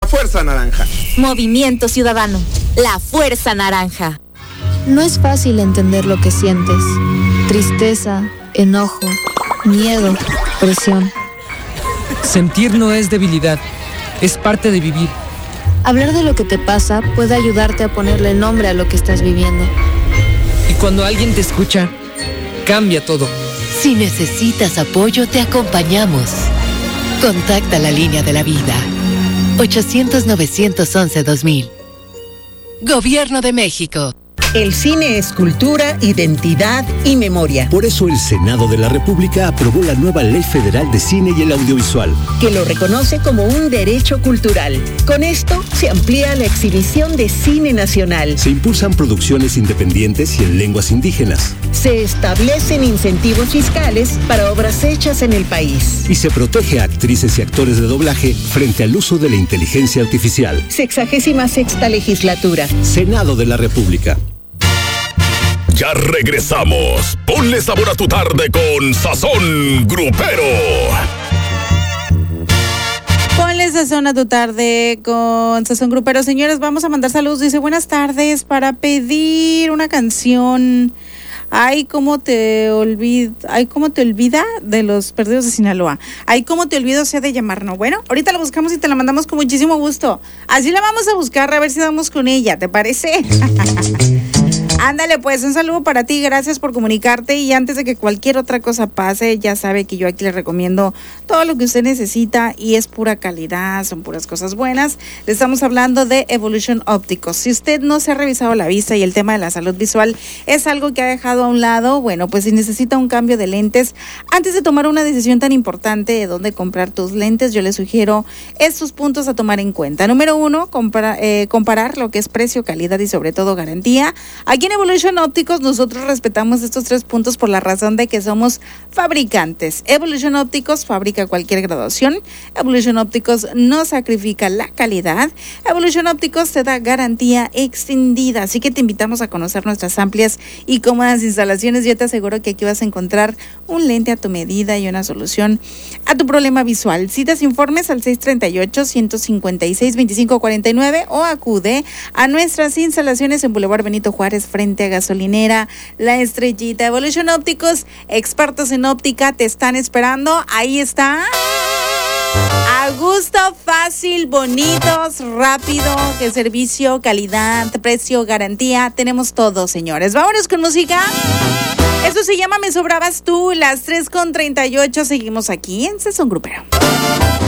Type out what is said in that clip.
Fuerza Naranja. Movimiento Ciudadano, la Fuerza Naranja. No es fácil entender lo que sientes. Tristeza, enojo, miedo, presión. Sentir no es debilidad, es parte de vivir. Hablar de lo que te pasa puede ayudarte a ponerle nombre a lo que estás viviendo. Y cuando alguien te escucha, cambia todo. Si necesitas apoyo, te acompañamos. Contacta la línea de la vida. 800-911-2000. Gobierno de México. El cine es cultura, identidad y memoria. Por eso el Senado de la República aprobó la nueva Ley Federal de Cine y el Audiovisual, que lo reconoce como un derecho cultural. Con esto se amplía la exhibición de cine nacional. Se impulsan producciones independientes y en lenguas indígenas. Se establecen incentivos fiscales para obras hechas en el país. Y se protege a actrices y actores de doblaje frente al uso de la inteligencia artificial. 66ª legislatura. Senado de la República. Ya regresamos. Ponle sabor a tu tarde con Sazón Grupero. Ponle sazón a tu tarde con Sazón Grupero. Señores, vamos a mandar saludos. Dice, buenas tardes, para pedir una canción. Ay, cómo te olvida de los perdidos de Sinaloa. Ay, cómo te olvido sea de llamarnos. Bueno, ahorita la buscamos y te la mandamos con muchísimo gusto. Así la vamos a buscar, a ver si damos con ella, ¿te parece? Ándale, pues, un saludo para ti, gracias por comunicarte, y antes de que cualquier otra cosa pase, ya sabe que yo aquí le recomiendo todo lo que usted necesita y es pura calidad, son puras cosas buenas. Le estamos hablando de Evolution Ópticos. Si usted no se ha revisado la vista y el tema de la salud visual es algo que ha dejado a un lado, bueno, pues si necesita un cambio de lentes, antes de tomar una decisión tan importante de dónde comprar tus lentes, yo le sugiero estos puntos a tomar en cuenta. Número 1, comparar lo que es precio, calidad y sobre todo garantía. Aquí en Evolution Ópticos nosotros respetamos estos 3 puntos por la razón de que somos fabricantes. Evolution Ópticos fabrica cualquier graduación. Evolution Ópticos no sacrifica la calidad. Evolution Ópticos te da garantía extendida. Así que te invitamos a conocer nuestras amplias y cómodas instalaciones. Yo te aseguro que aquí vas a encontrar un lente a tu medida y una solución a tu problema visual. Citas informes al 638-156-2549 o acude a nuestras instalaciones en Boulevard Benito Juárez, frente a Gasolinera La Estrellita. Evolution Ópticos, expertos en óptica, te están esperando. Ahí está. A gusto, fácil, bonitos, rápido, que servicio, calidad, precio, garantía. Tenemos todo, señores. Vámonos con música. Esto se llama Me Sobrabas Tú, las 3:38. Seguimos aquí en Sazón Grupero.